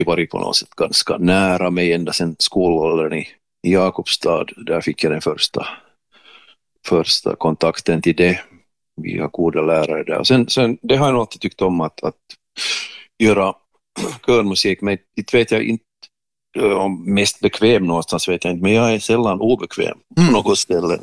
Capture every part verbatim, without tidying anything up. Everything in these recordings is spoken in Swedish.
varit på något sätt ganska nära mig ända sedan skolåldern i Jakobstad. Där fick jag den första, första kontakten till det. Vi har goda lärare där. Och sen, sen, det har jag nog alltid tyckt om att, att göra körmusik, men inte vet jag inte om mest bekväm någonstans, vet jag inte, men jag är sällan obekväm på mm. något ställe.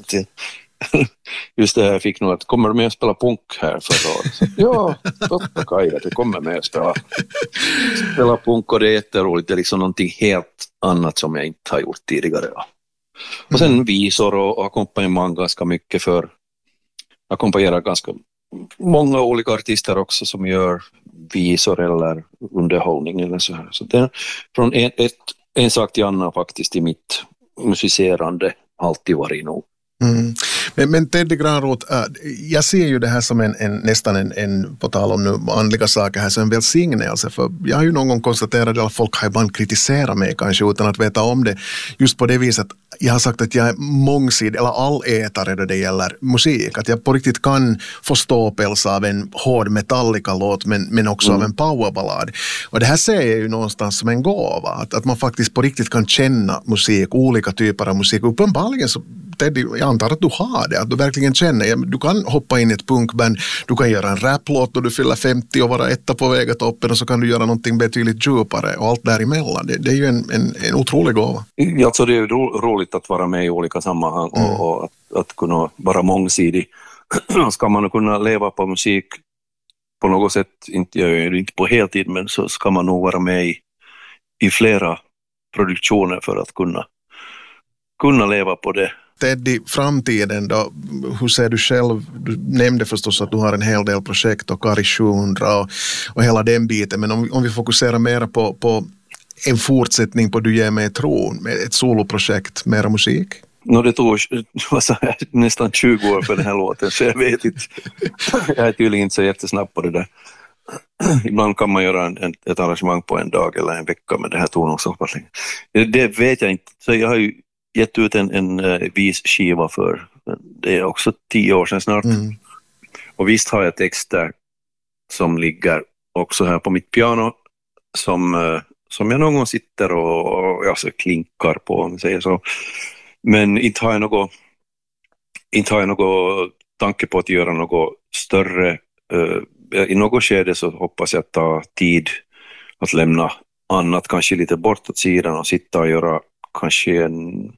Just det här, jag fick nog att kommer du med att spela punk här förra året? Så, ja, totta kai, att jag kommer med att spela, spela punk, och det är jätteroligt. Det är liksom någonting helt annat som jag inte har gjort tidigare. Ja. Och sen visor och ackompanjemang ganska mycket, för ackompanjerar ganska många olika artister också som gör visor eller underhållning eller så här. Så det är från en, ett, en sak till annan faktiskt i mitt musicerande alltid varit nog. Mm. Men, men Teddy Granroth, äh, jag ser ju det här som en, en nästan en, en, på tal om nu andliga saker här, som en välsignelse, för jag har ju någon gång konstaterat att folk har ibland kritiserat mig kanske utan att veta om det, just på det viset jag har sagt att jag är mångsidig eller allätare då det gäller musik, att jag på riktigt kan få ståpäls av en hård Metallica-låt men, men också mm. av en powerballad, och det här ser jag ju någonstans som en gåva, att, att man faktiskt på riktigt kan känna musik, olika typer av musik. Uppenbarligen så Teddy, jag antar att du har det, att du verkligen känner, du kan hoppa in i ett punkband, du kan göra en raplåt och du fyller femtio och vara etta på väg toppen, och så kan du göra någonting betydligt djupare och allt däremellan. Det, det är ju en, en, en otrolig gåva. Alltså det är ju ro, roligt att vara med i olika sammanhang och, mm. och att, att kunna vara mångsidig. Ska man kunna leva på musik på något sätt, inte, jag är inte på heltid, men så ska man nog vara med i, i flera produktioner för att kunna, kunna leva på det. Teddy, framtiden då, hur ser du själv? Du nämnde förstås att du har en hel del projekt och Kari sjuhundra och, och hela den biten, men om, om vi fokuserar mer på, på en fortsättning på Du ger mig tro, med ett soloprojekt, mera musik? No, det tog nästan tjugo år för den här låten, så jag vet inte. Jag är tydligen inte så jättesnabb på det där. Ibland kan man göra en, ett arrangemang på en dag eller en vecka, men det här tog nog så pass länge. Det, det vet jag inte. Så jag har ju gett ut en, en uh, vis skiva för, det är också tio år sedan snart. Mm. Och visst har jag texter som ligger också här på mitt piano som, uh, som jag någon gång sitter och, och alltså, klinkar på, om man säger så. Men inte har jag något, inte har jag något tanke på att göra något större. Uh, I något skede så hoppas jag att ta tid att lämna annat kanske lite bort åt sidan och sitta och göra kanske en,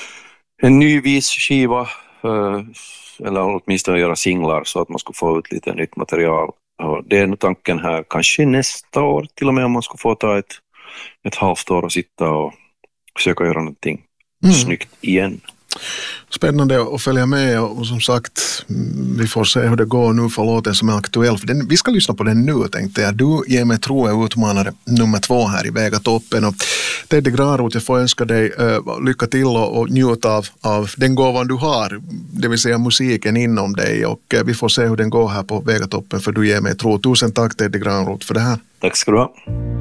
en ny vis skiva uh, eller åtminstone göra singlar så att man ska få ut lite nytt material. Och det är nog tanken här, kanske nästa år till och med, om man ska få ta ett, ett halvt år och sitta och försöka göra någonting mm. snyggt igen. Spännande att följa med, och som sagt, vi får se hur det går nu för låten som är aktuell. För den, vi ska lyssna på den nu, tänkte jag. Du ger mig tro är utmanare nummer två här i Väga toppen. Och Teddy Granroth, jag får önska dig uh, lycka till och, och njuta av, av den gåvan du har, det vill säga musiken inom dig. Och uh, vi får se hur den går här på Väga toppen, för du ger mig tro. Tusen tack Teddy Granroth för det här. Tack ska du ha.